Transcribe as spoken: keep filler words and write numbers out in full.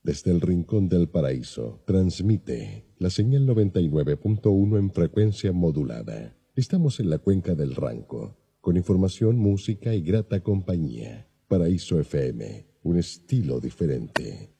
desde el rincón del paraíso, transmite la señal noventa y nueve punto uno en frecuencia modulada. Estamos en la cuenca del Ranco, con información, música y grata compañía. Paraíso F M, un estilo diferente.